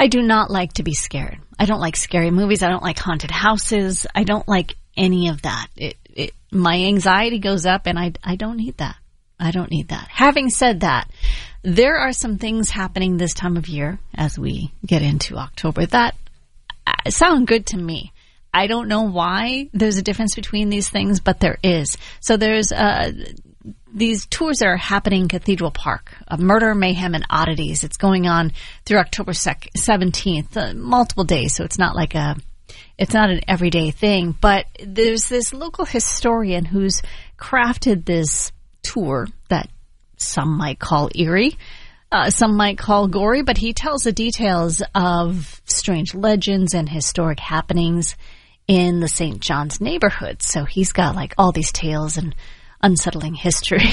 I do not like to be scared. I don't like scary movies. I don't like haunted houses. I don't like any of that. My anxiety goes up, and I don't need that. I don't need that. Having said that, there are some things happening this time of year as we get into October that sound good to me. I don't know why there's a difference between these things, but there is. So there's these tours are happening in Cathedral Park, Murder, Mayhem, and Oddities. It's going on through October 17th, multiple days, so it's not like it's not an everyday thing. But there's this local historian who's crafted this tour that some might call eerie, some might call gory, but he tells the details of strange legends and historic happenings in the St. John's neighborhood. So he's got like all these tales and unsettling history.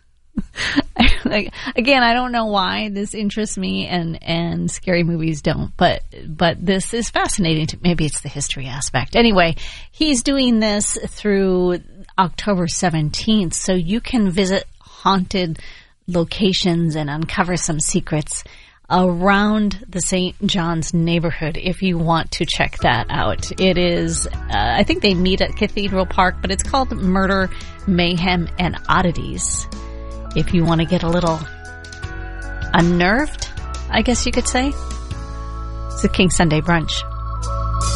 Again, I don't know why this interests me and scary movies don't, but this is fascinating to me. Maybe it's the history aspect. Anyway, he's doing this through October 17th, so you can visit haunted locations and uncover some secrets around the St. John's neighborhood if you want to check that out. It is, I think they meet at Cathedral Park, but it's called Murder, Mayhem, and Oddities. If you want to get a little unnerved, I guess you could say. It's a King Sunday Brunch.